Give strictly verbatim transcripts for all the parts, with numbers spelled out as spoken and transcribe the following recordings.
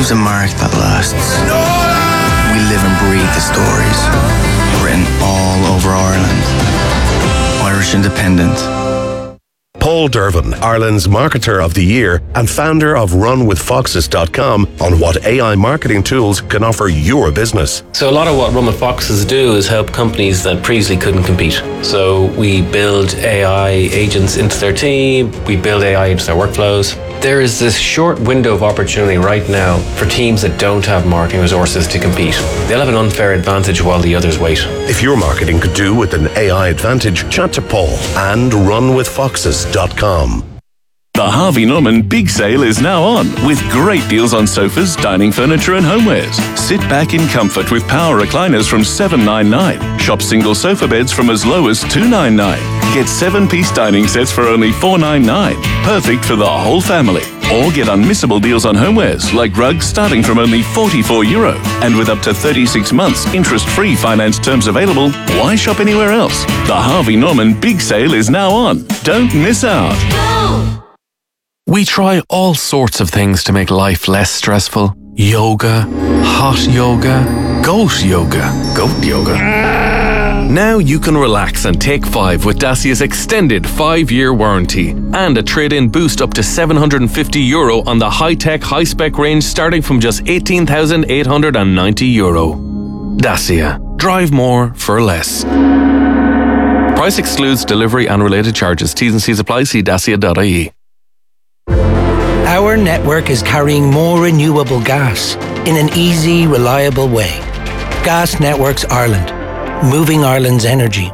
leaves a mark that lasts. We live and breathe the stories, written all over Ireland. Irish Independent. Paul Dervin, Ireland's Marketer of the Year and founder of run with foxes dot com, on what A I marketing tools can offer your business. So a lot of what Run with Foxes do is help companies that previously couldn't compete. So we build A I agents into their team, we build A I into their workflows. There is this short window of opportunity right now for teams that don't have marketing resources to compete. They'll have an unfair advantage while the others wait. If your marketing could do with an A I advantage, chat to Paul and run with foxes dot com. The Harvey Norman Big Sale is now on, with great deals on sofas, dining furniture and homewares. Sit back in comfort with power recliners from seven ninety-nine. Shop single sofa beds from as low as two ninety-nine. Get seven-piece dining sets for only four ninety-nine. Perfect for the whole family. Or get unmissable deals on homewares, like rugs starting from only forty-four euro. And with up to thirty-six months interest-free finance terms available, why shop anywhere else? The Harvey Norman Big Sale is now on. Don't miss out. Go! We try all sorts of things to make life less stressful. Yoga, hot yoga, goat yoga, goat yoga. Now you can relax and take five with Dacia's extended five-year warranty and a trade-in boost up to seven hundred fifty euro on the high-tech, high-spec range starting from just eighteen thousand eight hundred ninety euro. Dacia. Drive more for less. Price excludes delivery and related charges. T's and C's apply. See dacia dot I E. Our network is carrying more renewable gas in an easy, reliable way. Gas Networks Ireland. Moving Ireland's energy.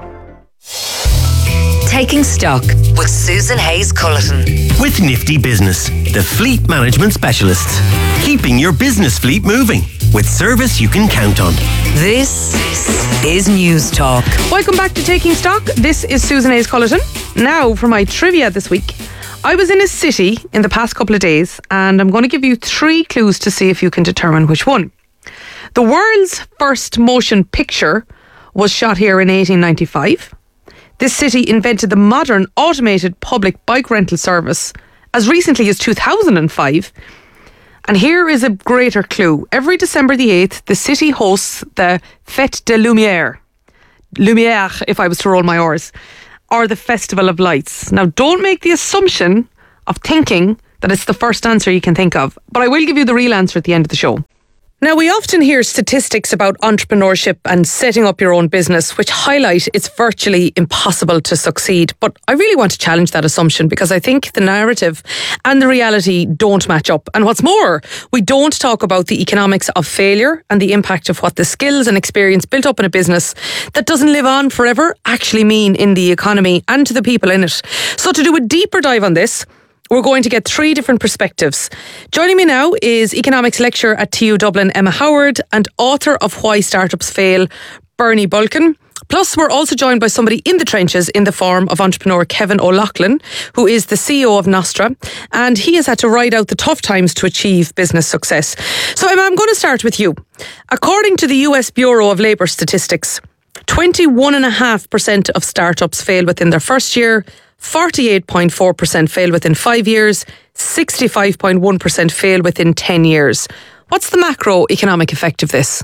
Taking Stock with Susan Hayes-Culleton. With Nifty Business, the fleet management specialists. Keeping your business fleet moving with service you can count on. This is News Talk. Welcome back to Taking Stock. This is Susan Hayes-Culleton. Now for my trivia this week. I was in a city in the past couple of days and I'm going to give you three clues to see if you can determine which one. The world's first motion picture was shot here in eighteen ninety-five. This city invented the modern automated public bike rental service as recently as two thousand five. And here is a greater clue. Every December the eighth, the city hosts the Fête de Lumière. Lumière, if I was to roll my R's. Or the Festival of Lights. Now, don't make the assumption of thinking that it's the first answer you can think of, but I will give you the real answer at the end of the show. Now, we often hear statistics about entrepreneurship and setting up your own business, which highlight it's virtually impossible to succeed. But I really want to challenge that assumption because I think the narrative and the reality don't match up. And what's more, we don't talk about the economics of failure and the impact of what the skills and experience built up in a business that doesn't live on forever actually mean in the economy and to the people in it. So to do a deeper dive on this, we're going to get three different perspectives. Joining me now is economics lecturer at T U Dublin, Emma Howard, and author of Why Startups Fail, Bernie Bulkin. Plus, we're also joined by somebody in the trenches in the form of entrepreneur Kevin O'Loughlin, who is the C E O of Nostra, and he has had to ride out the tough times to achieve business success. So, Emma, I'm going to start with you. According to the U S Bureau of Labour Statistics, twenty-one point five percent of startups fail within their first year, forty-eight point four percent fail within five years, sixty-five point one percent fail within ten years. What's the macroeconomic effect of this?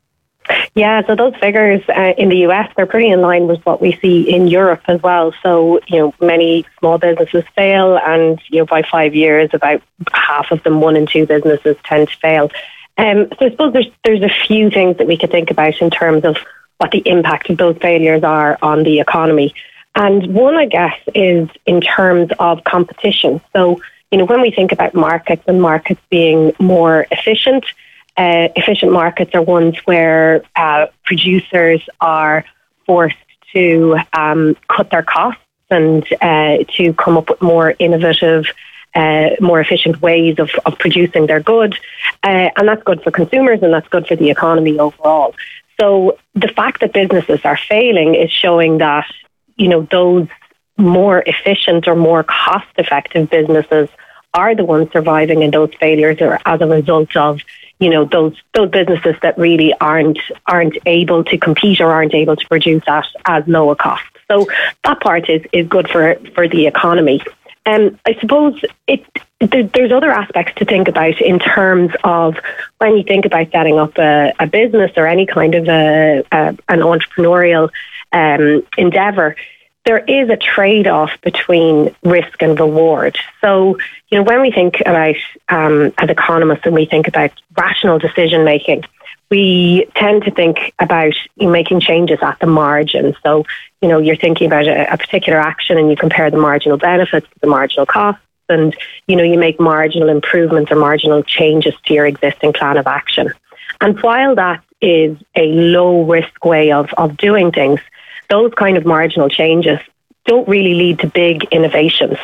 Yeah, so those figures uh, in the U S, they're pretty in line with what we see in Europe as well. So, you know, many small businesses fail and, you know, by five years, about half of them, one in two businesses tend to fail. Um, so I suppose there's there's a few things that we could think about in terms of what the impact of those failures are on the economy. And one, I guess, is in terms of competition. So, you know, when we think about markets and markets being more efficient, uh, efficient markets are ones where uh, producers are forced to um, cut their costs and uh, to come up with more innovative, uh, more efficient ways of, of producing their good. Uh, and that's good for consumers and that's good for the economy overall. So the fact that businesses are failing is showing that, you know, those more efficient or more cost-effective businesses are the ones surviving, and those failures are as a result of, you know, those those businesses that really aren't aren't able to compete or aren't able to produce at as low a cost. So that part is, is good for, for the economy. Um, I suppose it there, there's other aspects to think about in terms of when you think about setting up a, a business or any kind of a, a an entrepreneurial um, endeavour. There is a trade-off between risk and reward. So, you know, when we think about, um, as economists, and we think about rational decision-making, we tend to think about making changes at the margin. So, you know, you're thinking about a, a particular action and you compare the marginal benefits to the marginal costs, and, you know, you make marginal improvements or marginal changes to your existing plan of action. And while that is a low-risk way of, of doing things, those kind of marginal changes don't really lead to big innovations.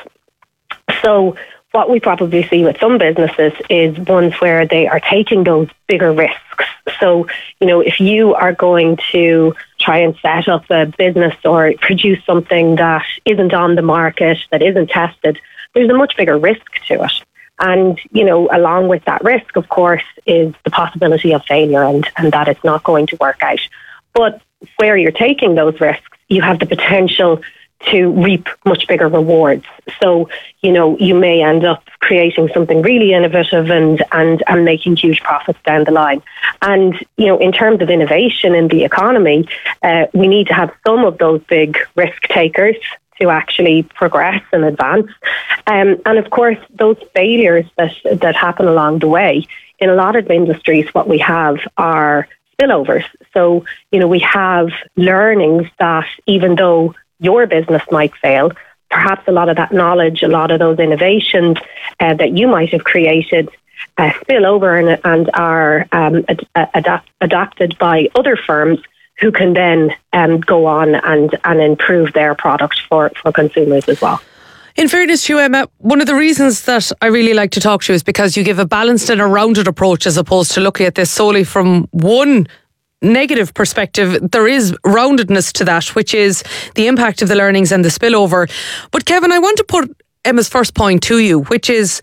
So what we probably see with some businesses is ones where they are taking those bigger risks. So, you know, if you are going to try and set up a business or produce something that isn't on the market, that isn't tested, there's a much bigger risk to it. And, you know, along with that risk, of course, is the possibility of failure and, and that it's not going to work out. But where you're taking those risks, you have the potential to reap much bigger rewards. So, you know, you may end up creating something really innovative and, and, and making huge profits down the line. And, you know, in terms of innovation in the economy, uh, we need to have some of those big risk takers to actually progress and advance. Um, and of course, those failures that, that happen along the way, in a lot of industries, what we have are spillovers. So, you know, we have learnings that even though your business might fail, perhaps a lot of that knowledge, a lot of those innovations uh, that you might have created uh, spill over and, and are um, ad- adapt- adopted by other firms who can then um, go on and, and improve their product for, for consumers as well. In fairness to you, Emma, one of the reasons that I really like to talk to you is because you give a balanced and a rounded approach as opposed to looking at this solely from one negative perspective. There is roundedness to that, which is the impact of the learnings and the spillover. But Kevin, I want to put Emma's first point to you, which is,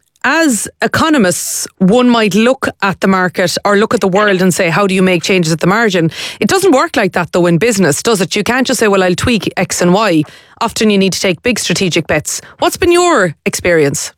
as economists, one might look at the market or look at the world and say, how do you make changes at the margin? It doesn't work like that, though, in business, does it? You can't just say, well, I'll tweak X and Y. Often you need to take big strategic bets. What's been your experience?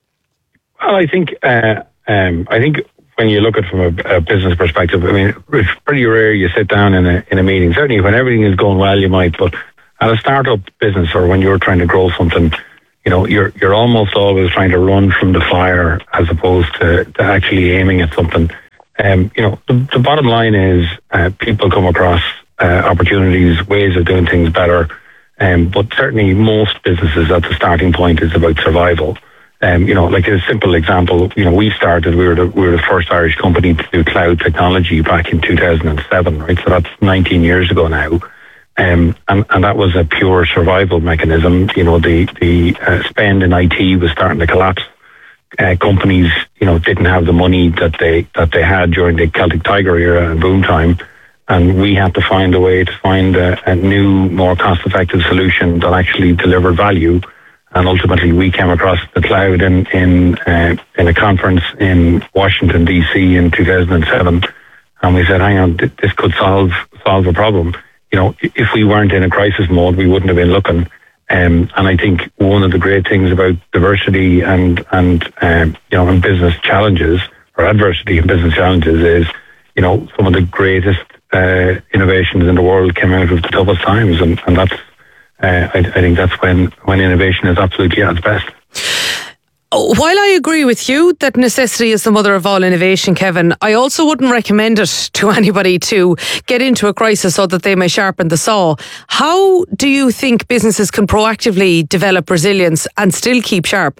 Well, I think uh, um, I think when you look at it from a, a business perspective, I mean, it's pretty rare you sit down in a in a meeting. Certainly when everything is going well, you might, but at a startup business or when you're trying to grow something, you know, you're you're almost always trying to run from the fire as opposed to, to actually aiming at something. Um, you know, the, the bottom line is uh, people come across uh, opportunities, ways of doing things better. Um, but certainly most businesses at the starting point is about survival. Um, you know, like a simple example, you know, we started, we were the, we were the first Irish company to do cloud technology back in two thousand seven, right? So that's nineteen years ago now. Um, and, and that was a pure survival mechanism. You know, the, the uh, spend in I T was starting to collapse. Uh, companies, you know, didn't have the money that they, that they had during the Celtic Tiger era and boom time. And we had to find a way to find a, a new, more cost-effective solution that actually delivered value. And ultimately, we came across the cloud in in, uh, in a conference in Washington, D C in two thousand seven. And we said, hang on, th- this could solve solve a problem. You know, if we weren't in a crisis mode, we wouldn't have been looking. Um, and I think one of the great things about diversity and, and um, you know, and business challenges, or adversity and business challenges is, you know, some of the greatest uh, innovations in the world came out of the toughest times. And, and that's, uh, I, I think that's when, when innovation is absolutely at its best. While I agree with you that necessity is the mother of all innovation, Kevin, I also wouldn't recommend it to anybody to get into a crisis so that they may sharpen the saw. How do you think businesses can proactively develop resilience and still keep sharp?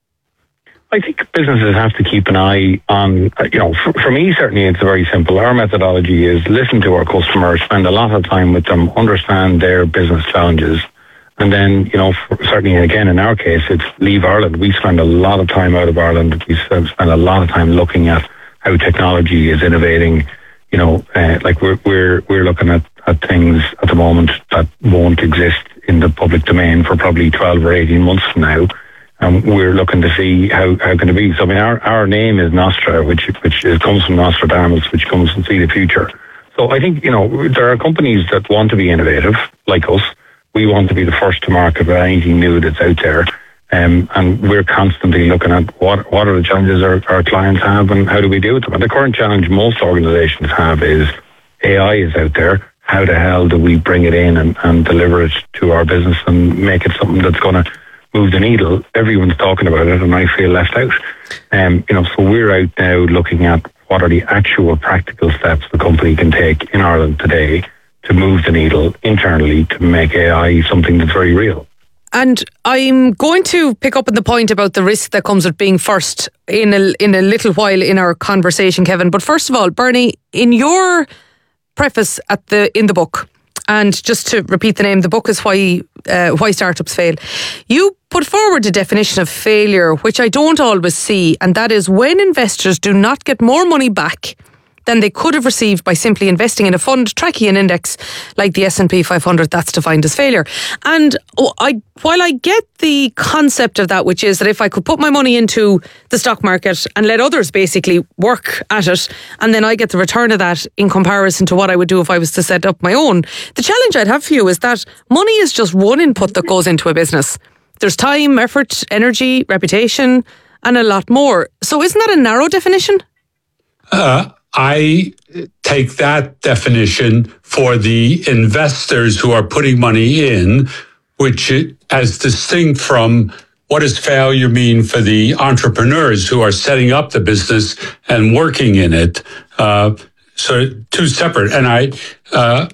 I think businesses have to keep an eye on, you know, for, for me, certainly it's very simple. Our methodology is listen to our customers, spend a lot of time with them, understand their business challenges. And then, you know, for, certainly again, in our case, it's leave Ireland. We spend a lot of time out of Ireland. We spend a lot of time looking at how technology is innovating. You know, uh, like we're, we're, we're looking at, at things at the moment that won't exist in the public domain for probably twelve or eighteen months from now. And we're looking to see how, how can it be. So, I mean, our, our name is Nostra, which, which is, comes from Nostradamus, which comes from see the future. So I think, you know, there are companies that want to be innovative, like us. We want to be the first to market with anything new that's out there. Um, and we're constantly looking at what what are the challenges our, our clients have and how do we deal with them. And the current challenge most organizations have is A I is out there. How the hell do we bring it in and, and deliver it to our business and make it something that's going to move the needle? Everyone's talking about it and I feel left out. Um, you know, so we're out now looking at what are the actual practical steps the company can take in Ireland today to move the needle internally to make A I something that's very real. And I'm going to pick up on the point about the risk that comes with being first in a, in a little while in our conversation, Kevin. But first of all, Bernie, in your preface at the in the book, and just to repeat the name, the book is Why uh, Why Startups Fail. You put forward a definition of failure, which I don't always see, and that is when investors do not get more money back than they could have received by simply investing in a fund tracking an index like the S and P five hundred. That's defined as failure. And I, while I get the concept of that, which is that if I could put my money into the stock market and let others basically work at it, and then I get the return of that in comparison to what I would do if I was to set up my own, the challenge I'd have for you is that money is just one input that goes into a business. There's time, effort, energy, reputation, and a lot more. So isn't that a narrow definition? Uh I take that definition for the investors who are putting money in, which as distinct from what does failure mean for the entrepreneurs who are setting up the business and working in it. Uh, so two separate. And I uh,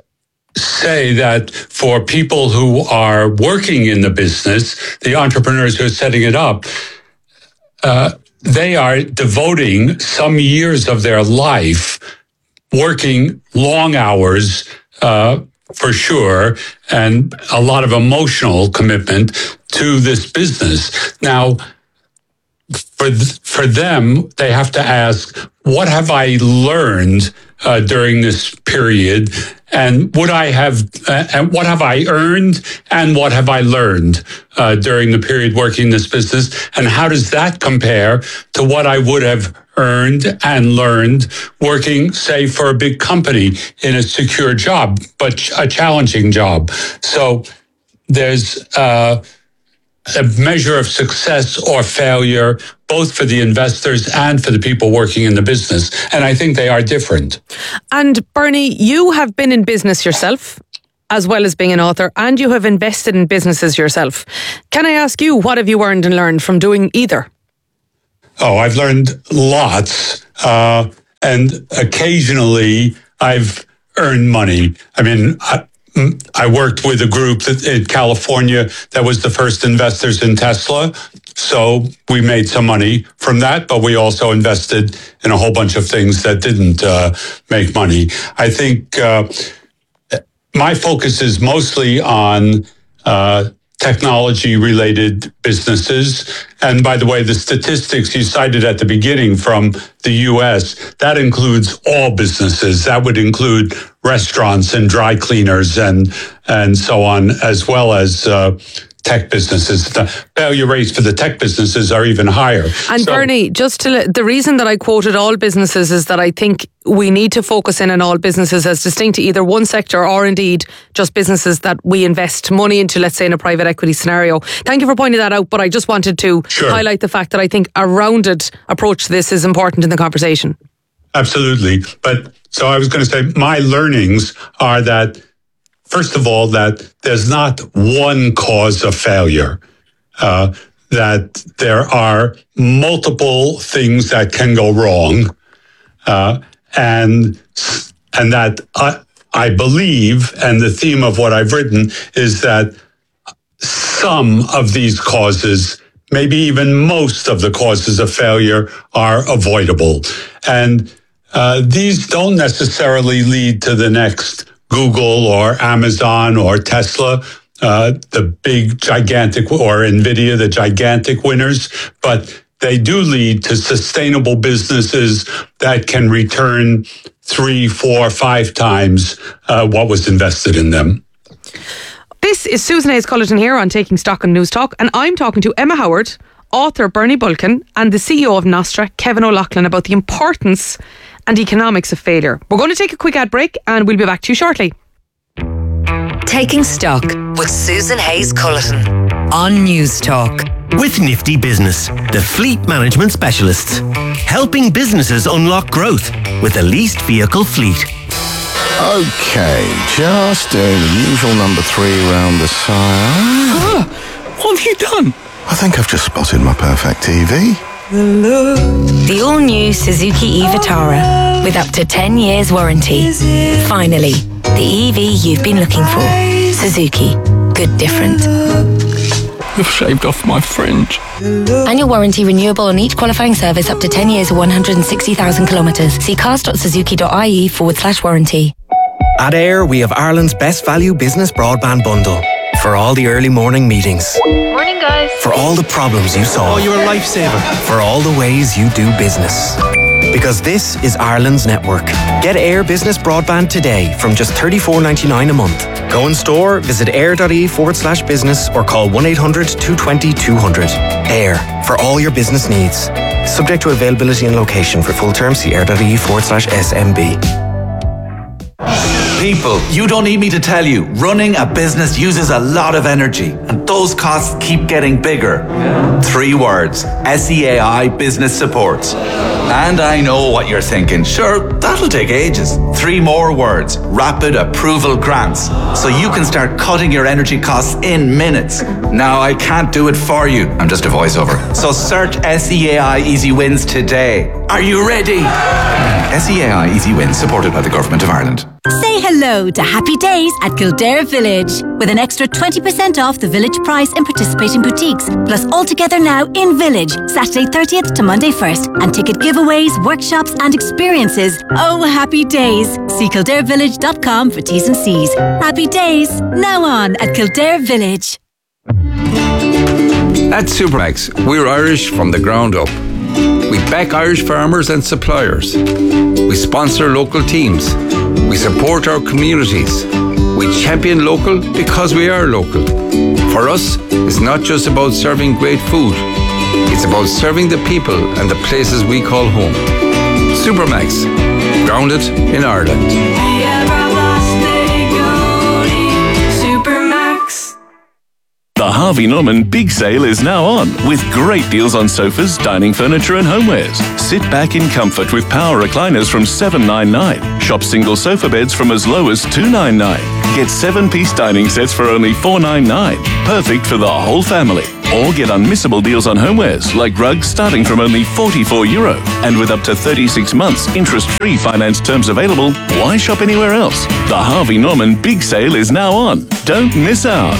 say that for people who are working in the business, the entrepreneurs who are setting it up, uh, they are devoting some years of their life working long hours, uh, for sure, and a lot of emotional commitment to this business. Now, for th- for them, they have to ask, what have I learned uh, during this period? And would I have, uh, and what have I earned and what have I learned uh, during the period working this business? And how does that compare to what I would have earned and learned working, say, for a big company in a secure job, but a challenging job? So there's uh, a measure of success or failure, both for the investors and for the people working in the business. And I think they are different. And Bernie, you have been in business yourself, as well as being an author, and you have invested in businesses yourself. Can I ask you, what have you earned and learned from doing either? Oh, I've learned lots. Uh, and occasionally I've earned money. I mean, I, I worked with a group that, in California that was the first investors in Tesla. So we made some money from that, but we also invested in a whole bunch of things that didn't uh, make money. I think uh, my focus is mostly on uh, technology-related businesses. And by the way, the statistics you cited at the beginning from the U S, that includes all businesses. That would include restaurants and dry cleaners and and so on, as well as uh, tech businesses. The failure rates for the tech businesses are even higher. And so, Bernie, just to, the reason that I quoted all businesses is that I think we need to focus in on all businesses as distinct to either one sector or indeed just businesses that we invest money into, let's say in a private equity scenario. Thank you for pointing that out, but I just wanted to sure. highlight the fact that I think a rounded approach to this is important in the conversation. Absolutely. But so I was going to say my learnings are that, first of all, that there's not one cause of failure, uh, that there are multiple things that can go wrong, uh, and and that I, I believe, and the theme of what I've written is that some of these causes, maybe even most of the causes of failure, are avoidable. And uh, these don't necessarily lead to the next Google or Amazon or Tesla, uh, the big gigantic, or NVIDIA, the gigantic winners, but they do lead to sustainable businesses that can return three, four, five times uh, what was invested in them. This is Susan Hayes Cullerton here on Taking Stock on News Talk, and I'm talking to Emma Howard, author Bernie Bulkin, and the C E O of Nostra, Kevin O'Loughlin, about the importance and economics of failure. We're going to take a quick ad break and we'll be back to you shortly. Taking Stock with Susan Hayes Cullerton. on News Talk. With Nifty Business, the fleet management specialists, helping businesses unlock growth with a leased vehicle fleet. Okay, just doing the usual number three round the side. Ah, what have you done? I think I've just spotted my perfect T V. The all-new Suzuki e-Vitara with up to ten years warranty. Finally, the E V you've been looking for. Suzuki. Good different. You've shaved off my fringe. Annual warranty renewable on each qualifying service up to ten years or one hundred sixty thousand kilometres. See cars.suzuki.ie forward slash warranty. At Air, we have Ireland's best value business broadband bundle. For all the early morning meetings. Morning, guys. For all the problems you solve. Oh, you're a lifesaver. For all the ways you do business. Because this is Ireland's network. Get Air Business Broadband today from just thirty-four ninety-nine a month. Go in store, visit air.ie forward slash business or call one eight hundred two two zero two hundred. Air, for all your business needs. Subject to availability and location. For full terms, see air.ie forward slash SMB. People, you don't need me to tell you, running a business uses a lot of energy and those costs keep getting bigger. Yeah. Three words, S E A I Business Support. And I know what you're thinking, sure, that'll take ages. Three more words, Rapid Approval Grants, so you can start cutting your energy costs in minutes. Now, I can't do it for you, I'm just a voiceover. So search S E A I Easy Wins today. Are you ready? S E A I Easy Wins, supported by the Government of Ireland. Say hello to Happy Days at Kildare Village with an extra twenty percent off the village price in participating boutiques. Plus all together now in Village, Saturday thirtieth to Monday first. And ticket giveaways, workshops and experiences. Oh, happy days. See kildare village dot com for T's and C's. Happy Days, now on at Kildare Village. At Supermax, we're Irish from the ground up. We back Irish farmers and suppliers. We sponsor local teams. We support our communities. We champion local because we are local. For us, it's not just about serving great food. It's about serving the people and the places we call home. Supermax, grounded in Ireland. The Harvey Norman Big Sale is now on, with great deals on sofas, dining furniture and homewares. Sit back in comfort with power recliners from seven ninety-nine. Shop single sofa beds from as low as two ninety-nine. Get seven-piece dining sets for only four ninety-nine. Perfect for the whole family. Or get unmissable deals on homewares, like rugs starting from only forty-four euro. And with up to thirty-six months interest-free finance terms available, why shop anywhere else? The Harvey Norman Big Sale is now on. Don't miss out.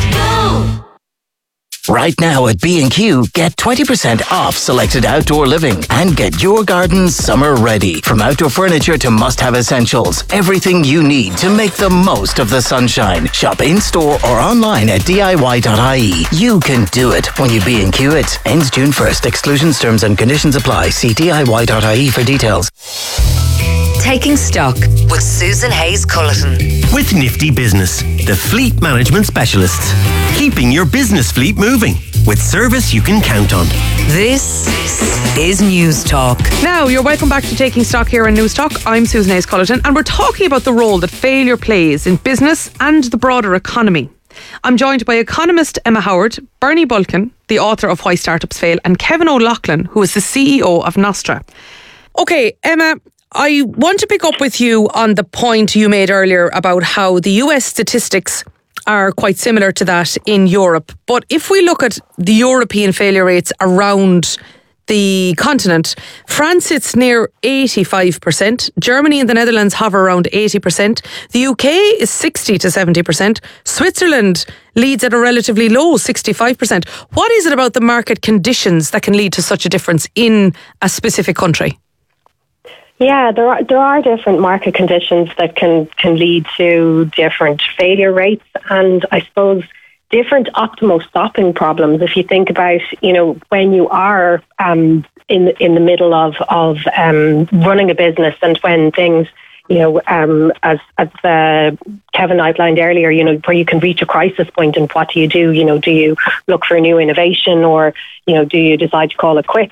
Right now at B and Q, get twenty percent off selected outdoor living and get your garden summer ready. From outdoor furniture to must-have essentials, everything you need to make the most of the sunshine. Shop in-store or online at D I Y dot I E. You can do it when you B and Q it. Ends June first. Exclusions, terms and conditions apply. See D I Y dot I E for details. Taking Stock with Susan Hayes-Culleton. With Nifty Business, the fleet management specialists, keeping your business fleet moving with service you can count on. This is News Talk. Now, you're welcome back to Taking Stock here on News Talk. I'm Susan Hayes-Culleton, and we're talking about the role that failure plays in business and the broader economy. I'm joined by economist Emma Howard, Bernie Bulkin, the author of Why Startups Fail, and Kevin O'Loughlin, who is the C E O of Nostra. Okay, Emma, I want to pick up with you on the point you made earlier about how the U S statistics are quite similar to that in Europe. But if we look at the European failure rates around the continent, France sits near eighty-five percent. Germany and the Netherlands hover around eighty percent. The U K is sixty to seventy percent. Switzerland leads at a relatively low sixty-five percent. What is it about the market conditions that can lead to such a difference in a specific country? Yeah, there are there are different market conditions that can, can lead to different failure rates, and I suppose different optimal stopping problems. If you think about, you know, when you are um, in in the middle of of um, running a business, and when things, you know, um, as as uh, Kevin outlined earlier, you know, where you can reach a crisis point, and what do you do? You know, do you look for a new innovation, or you know, do you decide to call it quits?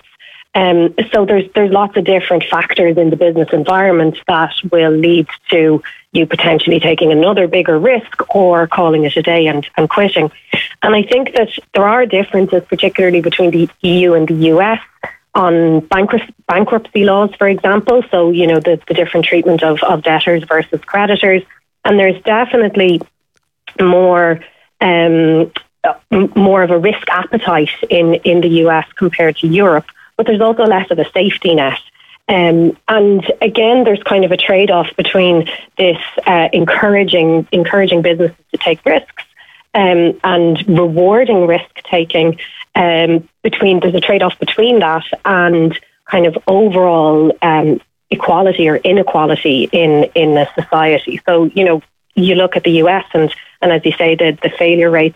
Um, so there's there's lots of different factors in the business environment that will lead to you potentially taking another bigger risk or calling it a day and, and quitting. And I think that there are differences, particularly between the E U and the U S on bankrupt- bankruptcy laws, for example. So, you know, the, the different treatment of, of debtors versus creditors. And there's definitely more um, more of a risk appetite in, in the U S compared to Europe. But there's also less of a safety net. Um, and again, there's kind of a trade-off between this uh, encouraging encouraging businesses to take risks um, and rewarding risk-taking. Um, between there's a trade-off between that and kind of overall um, equality or inequality in in a society. So, you know, you look at the U S and and as you say, the the failure rates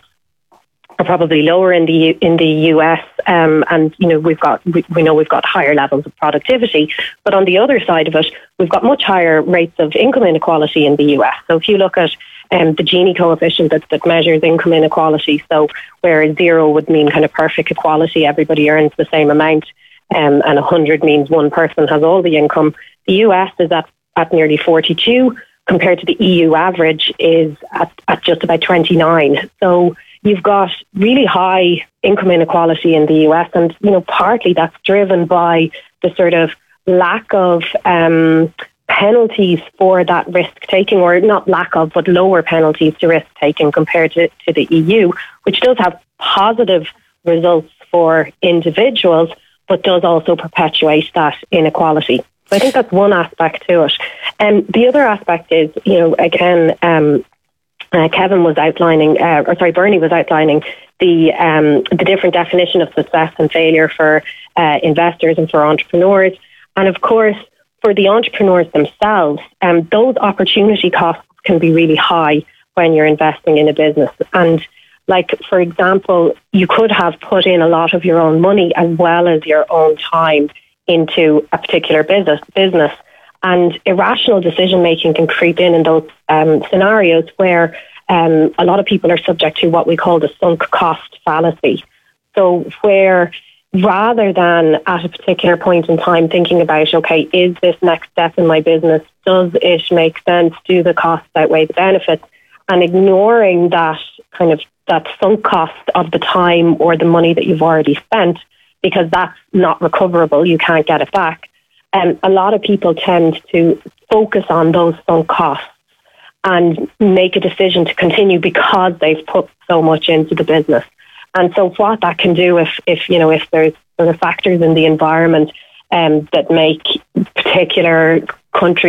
are probably lower in the in the U S, um, and you know we've got we, we know we've got higher levels of productivity. But on the other side of it, we've got much higher rates of income inequality in the U S. So if you look at um, the Gini coefficient that, that measures income inequality, so where zero would mean kind of perfect equality, everybody earns the same amount, um, and one hundred means one person has all the income. The U S is at, at nearly forty-two, compared to the E U average is at, at just about twenty-nine. So you've got really high income inequality in the U S, and you know partly that's driven by the sort of lack of um, penalties for that risk taking, or not lack of, but lower penalties to risk taking compared to, to the E U, which does have positive results for individuals, but does also perpetuate that inequality. So I think that's one aspect to it. And the other aspect is, you know, again, um, Uh, Kevin was outlining, uh, or sorry, Bernie was outlining the um, the different definition of success and failure for uh, investors and for entrepreneurs. And of course, for the entrepreneurs themselves, um, those opportunity costs can be really high when you're investing in a business. And like, for example, you could have put in a lot of your own money as well as your own time into a particular business business. And irrational decision-making can creep in in those um, scenarios where um, a lot of people are subject to what we call the sunk cost fallacy. So where rather than at a particular point in time thinking about, okay, is this next step in my business, does it make sense? Do the costs outweigh the benefits? And ignoring that kind of that sunk cost of the time or the money that you've already spent, because that's not recoverable, you can't get it back. Um, a lot of people tend to focus on those sunk costs and make a decision to continue because they've put so much into the business. And so what that can do if, if you know, if there's sort of factors in the environment um, that make particular countries